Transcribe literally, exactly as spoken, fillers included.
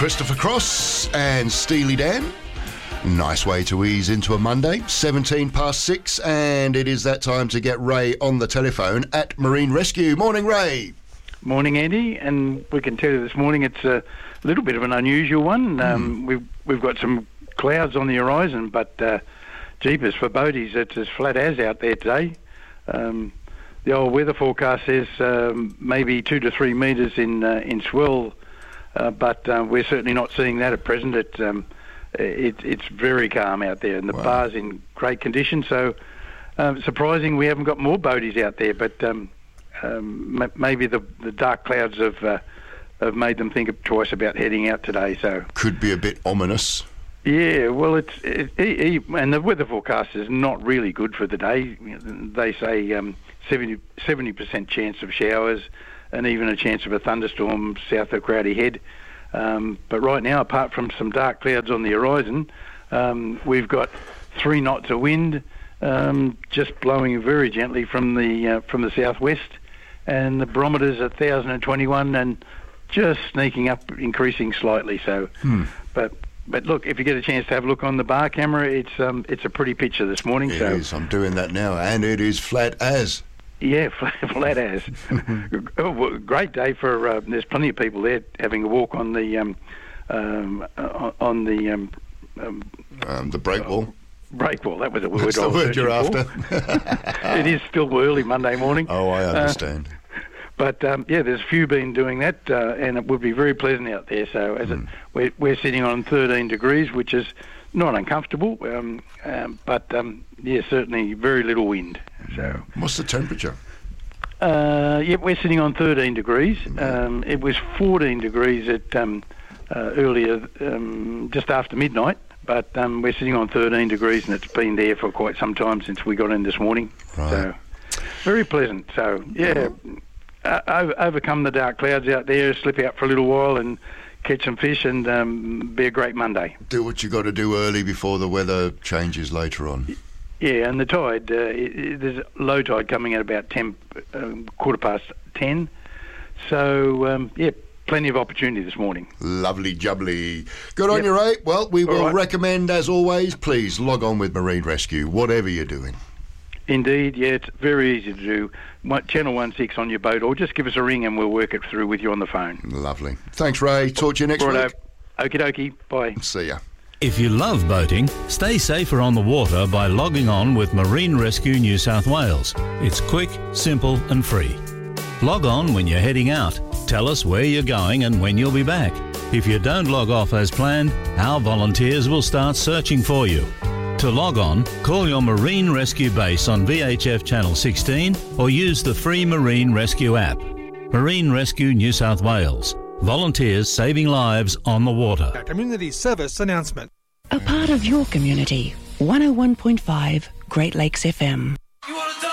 Christopher Cross and Steely Dan. Nice way to ease into a Monday. seventeen past six, and it is that time to get Ray on the telephone at Marine Rescue. Morning, Ray. Morning, Andy. And we can tell you this morning it's a little bit of an unusual one. Um, mm. We've we've got some clouds on the horizon, but uh, jeepers for boaties, it's as flat as out there today. Um, the old weather forecast says um, maybe two to three metres in uh, in swell, uh, but uh, we're certainly not seeing that at present. It, um, it, it's very calm out there, and the wow. bar's in great condition. So um, surprising we haven't got more boaties out there, but um, um, m- maybe the, the dark clouds have uh, have made them think twice about heading out today. So could be a bit ominous. Yeah, well, it's it, it, and the weather forecast is not really good for the day. They say um, seventy percent chance of showers and even a chance of a thunderstorm south of Crowdy Head. Um, but right now, apart from some dark clouds on the horizon, um, we've got three knots of wind um, just blowing very gently from the uh, from the southwest, and the barometer's at one thousand twenty-one and just sneaking up, increasing slightly. So, hmm. but. But look, if you get a chance to have a look on the bar camera, it's um, it's a pretty picture this morning. It so. is. I'm doing that now, and it is flat as. Yeah, flat, flat as. Oh, great day for. Uh, there's plenty of people there having a walk on the um, um, on the um, um, um, the break wall. Uh, break wall. That was a word. That's I the was word you're after. It is still early Monday morning. Oh, I understand. Uh, But, um, yeah, there's a few been doing that, uh, and it would be very pleasant out there. So as mm. it, we're, we're sitting on thirteen degrees, which is not uncomfortable, um, um, but, um, yeah, certainly very little wind. So what's the temperature? Uh, yeah, we're sitting on thirteen degrees. Um, it was fourteen degrees at um, uh, earlier, um, just after midnight, but um, we're sitting on thirteen degrees, and it's been there for quite some time since we got in this morning. Right. So very pleasant. So, yeah... Oh. Uh, overcome the dark clouds out there, slip out for a little while and catch some fish, and um, be a great Monday. Do what you got to do early before the weather changes later on. Yeah, and the tide, uh, it, it, there's low tide coming at about ten, um, quarter past ten. So, um, yeah, plenty of opportunity this morning. Lovely jubbly. Good on yep. you, Ray. Well, we will right. recommend, as always, please log on with Marine Rescue, whatever you're doing. Indeed, yeah, it's very easy to do. Channel one six on your boat, or just give us a ring and we'll work it through with you on the phone. Lovely. Thanks, Ray. Talk to you next Righto. week. Okie dokie. Bye. See ya. If you love boating, stay safer on the water by logging on with Marine Rescue New South Wales. It's quick, simple and free. Log on when you're heading out. Tell us where you're going and when you'll be back. If you don't log off as planned, our volunteers will start searching for you. To log on, call your Marine Rescue base on V H F Channel sixteen or use the free Marine Rescue app. Marine Rescue New South Wales. Volunteers saving lives on the water. A community service announcement. A part of your community. one oh one point five Great Lakes F M. You wanna